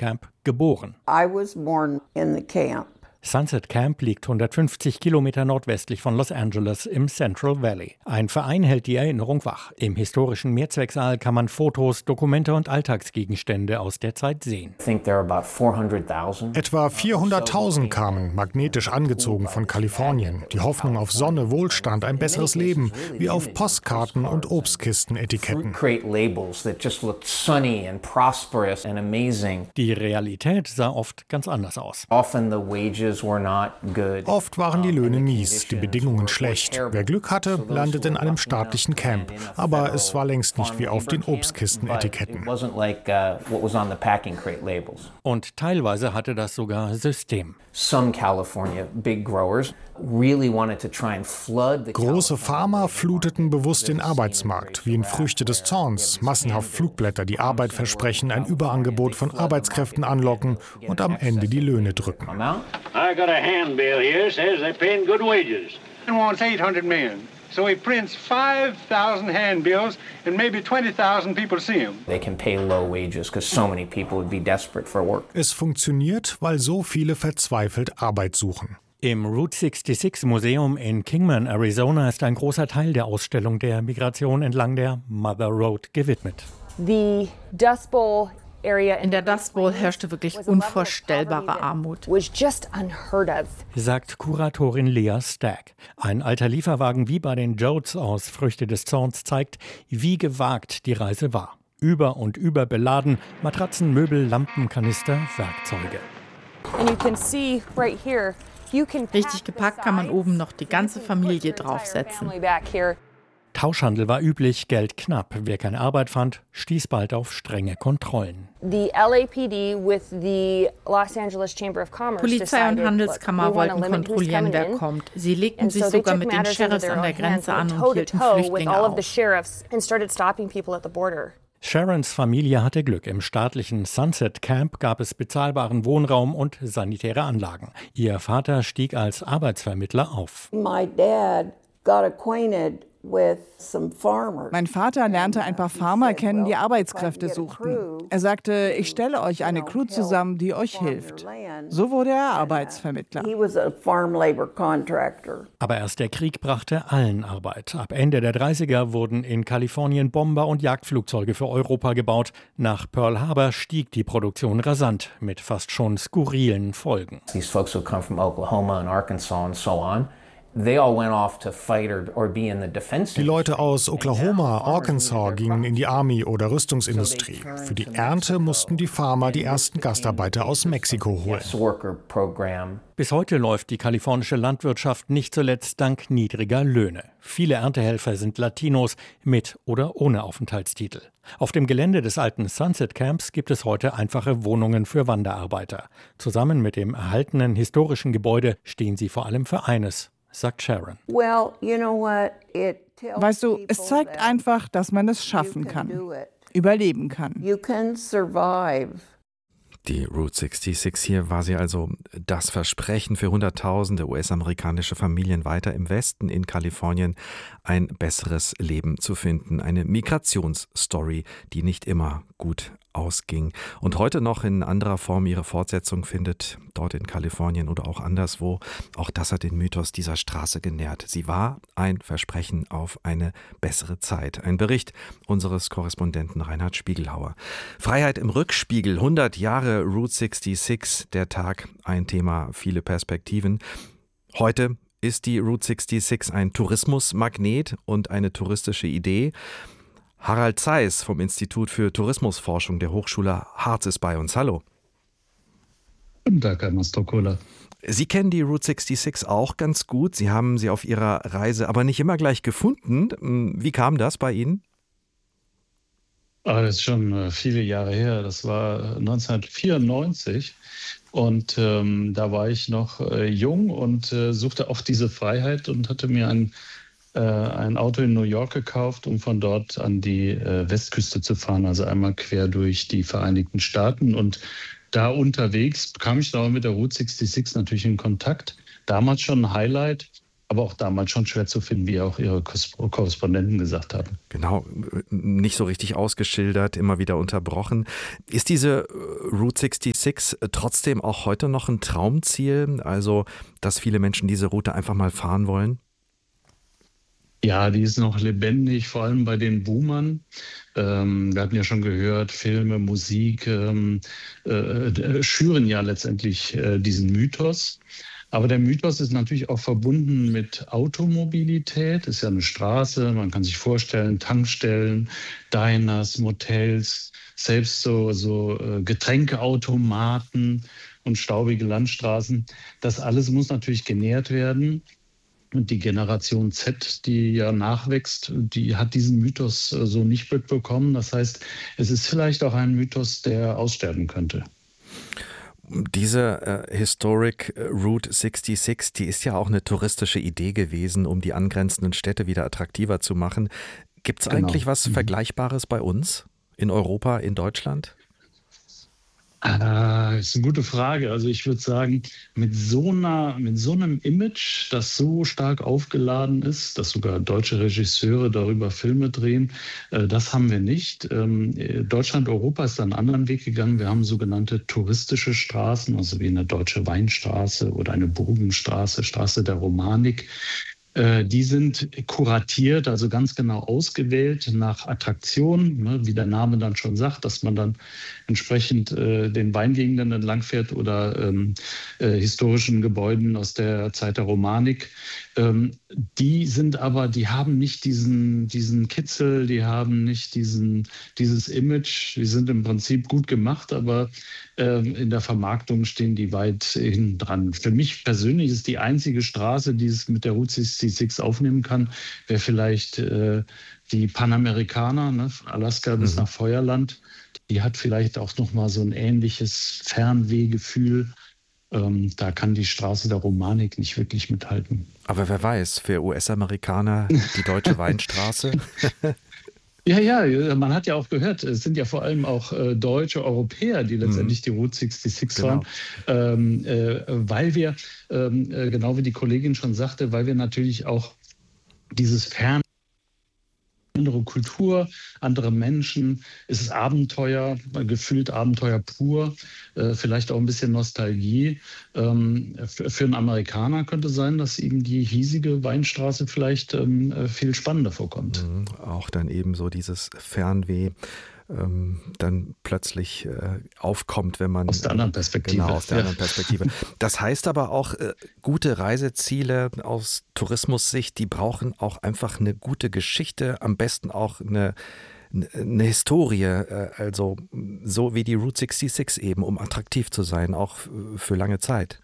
Camp geboren. I was born in the camp. Sunset Camp liegt 150 Kilometer nordwestlich von Los Angeles im Central Valley. Ein Verein hält die Erinnerung wach. Im historischen Mehrzwecksaal kann man Fotos, Dokumente und Alltagsgegenstände aus der Zeit sehen. Etwa 400.000 kamen, magnetisch angezogen von Kalifornien. Die Hoffnung auf Sonne, Wohlstand, ein besseres Leben, wie auf Postkarten und Obstkisten-Etiketten. Die Realität sah oft ganz anders aus. Oft waren die Löhne mies, die Bedingungen schlecht. Wer Glück hatte, landete in einem staatlichen Camp. Aber es war längst nicht wie auf den Obstkisten-Etiketten. Und teilweise hatte das sogar System. Große Farmer fluteten bewusst den Arbeitsmarkt, wie in Früchte des Zorns. Massenhaft Flugblätter, die Arbeit versprechen, ein Überangebot von Arbeitskräften anlocken und am Ende die Löhne drücken. I got a handbill here, says they're paying good wages. And wants 800 million. So he prints 5,000 handbills and maybe 20,000 people see him. They can pay low wages because so many people would be desperate for work. Es funktioniert, weil so viele verzweifelt Arbeit suchen. Im Route 66 Museum in Kingman, Arizona, ist ein großer Teil der Ausstellung der Migration entlang der Mother Road gewidmet. In der Dust Bowl herrschte wirklich unvorstellbare Armut, sagt Kuratorin Lea Stack. Ein alter Lieferwagen wie bei den Jodes aus Früchte des Zorns zeigt, wie gewagt die Reise war. Über und über beladen, Matratzen, Möbel, Lampen, Kanister, Werkzeuge. Richtig gepackt kann man oben noch die ganze Familie draufsetzen. Tauschhandel war üblich, Geld knapp. Wer keine Arbeit fand, stieß bald auf strenge Kontrollen. Polizei und Handelskammer wollten kontrollieren, wer kommt. Sie legten sich sogar mit den Sheriffs an der Grenze an und hielten Flüchtlinge auf. Sharons Familie hatte Glück. Im staatlichen Sunset Camp gab es bezahlbaren Wohnraum und sanitäre Anlagen. Ihr Vater stieg als Arbeitsvermittler auf. My dad got acquainted Mein Vater lernte ein paar Farmer kennen, die Arbeitskräfte suchten. Er sagte, ich stelle euch eine Crew zusammen, die euch hilft. So wurde er Arbeitsvermittler. Aber erst der Krieg brachte allen Arbeit. Ab Ende der 30er wurden in Kalifornien Bomber und Jagdflugzeuge für Europa gebaut. Nach Pearl Harbor stieg die Produktion rasant, mit fast schon skurrilen Folgen. These folks would come from Oklahoma and Arkansas and so on. They all went off to fight or be in the defense. Die Leute aus Oklahoma, Arkansas gingen in die Army oder Rüstungsindustrie. Für die Ernte mussten die Farmer die ersten Gastarbeiter aus Mexiko holen. Bis heute läuft die kalifornische Landwirtschaft nicht zuletzt dank niedriger Löhne. Viele Erntehelfer sind Latinos mit oder ohne Aufenthaltstitel. Auf dem Gelände des alten Sunset Camps gibt es heute einfache Wohnungen für Wanderarbeiter. Zusammen mit dem erhaltenen historischen Gebäude stehen sie vor allem für eines, sagt Sharon. Weißt du, es zeigt einfach, dass man es schaffen kann, überleben kann. Die Route 66, hier war sie also das Versprechen für Hunderttausende US-amerikanische Familien weiter im Westen in Kalifornien ein besseres Leben zu finden. Eine Migrationsstory, die nicht immer gut ausging und heute noch in anderer Form ihre Fortsetzung findet, dort in Kalifornien oder auch anderswo. Auch das hat den Mythos dieser Straße genährt. Sie war ein Versprechen auf eine bessere Zeit. Ein Bericht unseres Korrespondenten Reinhard Spiegelhauer. Freiheit im Rückspiegel, 100 Jahre Route 66, der Tag, ein Thema, viele Perspektiven. Heute ist die Route 66 ein Tourismusmagnet und eine touristische Idee. Harald Zeiss vom Institut für Tourismusforschung der Hochschule Harz ist bei uns. Hallo. Guten Tag, Herr Mastrocola. Sie kennen die Route 66 auch ganz gut. Sie haben sie auf Ihrer Reise aber nicht immer gleich gefunden. Wie kam das bei Ihnen? Das ist schon viele Jahre her. Das war 1994. Und da war ich noch jung und suchte auch diese Freiheit und hatte mir ein Auto in New York gekauft, um von dort an die Westküste zu fahren, also einmal quer durch die Vereinigten Staaten. Und da unterwegs kam ich dann mit der Route 66 natürlich in Kontakt. Damals schon ein Highlight, aber auch damals schon schwer zu finden, wie auch Ihre Korrespondenten gesagt haben. Genau, nicht so richtig ausgeschildert, immer wieder unterbrochen. Ist diese Route 66 trotzdem auch heute noch ein Traumziel? Also, dass viele Menschen diese Route einfach mal fahren wollen? Ja, die ist noch lebendig, vor allem bei den Boomern. Wir hatten ja schon gehört, Filme, Musik schüren ja letztendlich diesen Mythos. Aber der Mythos ist natürlich auch verbunden mit Automobilität. Ist ja eine Straße, man kann sich vorstellen, Tankstellen, Diners, Motels, selbst so Getränkeautomaten und staubige Landstraßen. Das alles muss natürlich genährt werden. Und die Generation Z, die ja nachwächst, die hat diesen Mythos so nicht mitbekommen. Das heißt, es ist vielleicht auch ein Mythos, der aussterben könnte. Diese Historic Route 66, die ist ja auch eine touristische Idee gewesen, um die angrenzenden Städte wieder attraktiver zu machen. Gibt es eigentlich was Vergleichbares bei uns in Europa, in Deutschland? Das ist eine gute Frage. Also ich würde sagen, mit so einem Image, das so stark aufgeladen ist, dass sogar deutsche Regisseure darüber Filme drehen, das haben wir nicht. Deutschland, Europa ist einen anderen Weg gegangen. Wir haben sogenannte touristische Straßen, also wie eine deutsche Weinstraße oder eine Burgenstraße, Straße der Romanik. Die sind kuratiert, also ganz genau ausgewählt nach Attraktionen, ne, wie der Name dann schon sagt, dass man dann entsprechend den Weingegenden entlangfährt oder historischen Gebäuden aus der Zeit der Romanik. Die haben nicht diesen Kitzel, die haben nicht dieses Image. Die sind im Prinzip gut gemacht, aber in der Vermarktung stehen die weit hinten dran. Für mich persönlich ist die einzige Straße, die es mit der Route 66 aufnehmen kann, wäre vielleicht die Panamericana, ne, von Alaska bis nach Feuerland. Die hat vielleicht auch nochmal so ein ähnliches Fernwehgefühl. Da kann die Straße der Romanik nicht wirklich mithalten. Aber wer weiß, für US-Amerikaner die deutsche Weinstraße? Ja, man hat ja auch gehört, es sind ja vor allem auch deutsche Europäer, die letztendlich die Route 66 fahren, weil wir, genau wie die Kollegin schon sagte, weil wir natürlich auch dieses andere Kultur, andere Menschen, es ist Abenteuer, gefühlt Abenteuer pur, vielleicht auch ein bisschen Nostalgie. Für einen Amerikaner könnte sein, dass ihm die hiesige Weinstraße vielleicht viel spannender vorkommt. Auch dann eben so dieses Fernweh dann plötzlich aufkommt, wenn man... Aus der anderen Perspektive. Genau, aus der anderen Perspektive. Das heißt aber auch, gute Reiseziele aus Tourismussicht, die brauchen auch einfach eine gute Geschichte, am besten auch eine Historie, also so wie die Route 66 eben, um attraktiv zu sein, auch für lange Zeit.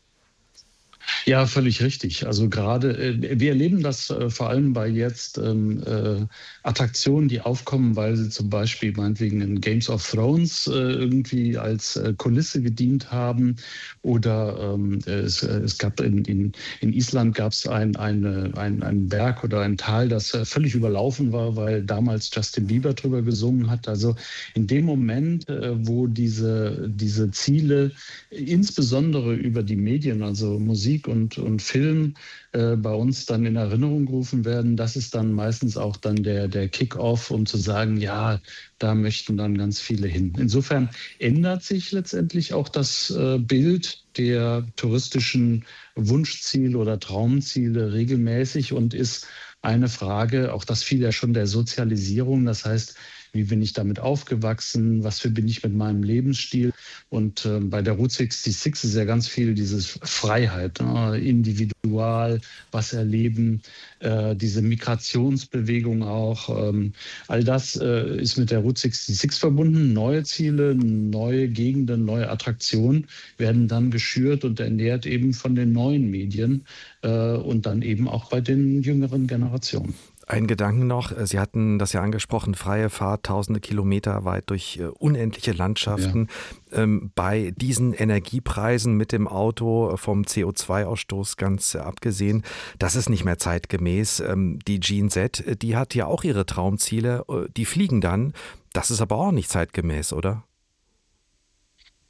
Ja, völlig richtig. Also gerade, wir erleben das vor allem bei jetzt Attraktionen, die aufkommen, weil sie zum Beispiel meinetwegen in Games of Thrones irgendwie als Kulisse gedient haben. Oder es gab in Island gab es einen Berg oder ein Tal, das völlig überlaufen war, weil damals Justin Bieber drüber gesungen hat. Also in dem Moment, wo diese Ziele insbesondere über die Medien, also Musik und Film bei uns dann in Erinnerung gerufen werden, das ist dann meistens auch dann der Kick-off, um zu sagen, ja, da möchten dann ganz viele hin. Insofern ändert sich letztendlich auch das Bild der touristischen Wunschziele oder Traumziele regelmäßig und ist eine Frage, auch das fiel ja schon, der Sozialisierung, das heißt, wie bin ich damit aufgewachsen, was bin ich mit meinem Lebensstil. Und bei der Route 66 ist ja ganz viel dieses Freiheit, individual, was erleben, diese Migrationsbewegung auch. All das ist mit der Route 66 verbunden. Neue Ziele, neue Gegenden, neue Attraktionen werden dann geschürt und ernährt eben von den neuen Medien und dann eben auch bei den jüngeren Generationen. Ein Gedanken noch, Sie hatten das ja angesprochen, freie Fahrt, tausende Kilometer weit durch unendliche Landschaften. Ja. Bei diesen Energiepreisen mit dem Auto, vom CO2-Ausstoß ganz abgesehen, das ist nicht mehr zeitgemäß. Die Gen Z, die hat ja auch ihre Traumziele, die fliegen dann. Das ist aber auch nicht zeitgemäß, oder?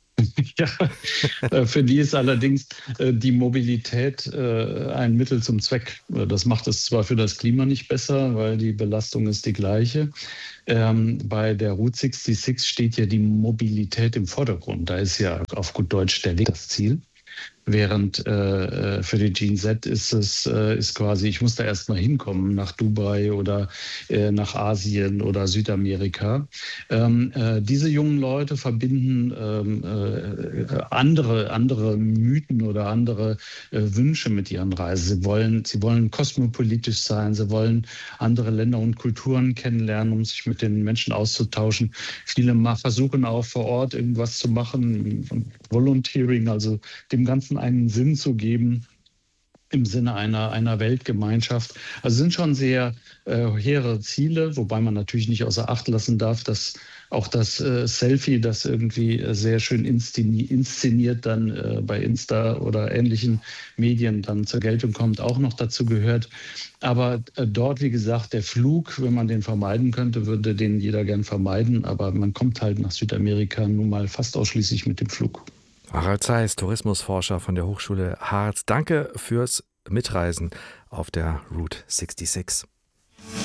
Ja, für die ist allerdings die Mobilität ein Mittel zum Zweck. Das macht es zwar für das Klima nicht besser, weil die Belastung ist die gleiche. Bei der Route 66 steht ja die Mobilität im Vordergrund. Da ist ja auf gut Deutsch der Weg das Ziel. Während für die Gen Z ist quasi, ich muss da erst mal hinkommen, nach Dubai oder nach Asien oder Südamerika. Diese jungen Leute verbinden andere Mythen oder andere Wünsche mit ihren Reisen. Sie wollen kosmopolitisch sein, sie wollen andere Länder und Kulturen kennenlernen, um sich mit den Menschen auszutauschen. Viele versuchen auch vor Ort irgendwas zu machen, Volunteering, also dem Ganzen einen Sinn zu geben im Sinne einer Weltgemeinschaft. Also sind schon sehr hehre Ziele, wobei man natürlich nicht außer Acht lassen darf, dass auch das Selfie, das irgendwie sehr schön inszeniert dann bei Insta oder ähnlichen Medien dann zur Geltung kommt, auch noch dazu gehört. Aber dort, wie gesagt, der Flug, wenn man den vermeiden könnte, würde den jeder gern vermeiden. Aber man kommt halt nach Südamerika nun mal fast ausschließlich mit dem Flug. Harald Zeiss, Tourismusforscher von der Hochschule Harz. Danke fürs Mitreisen auf der Route 66.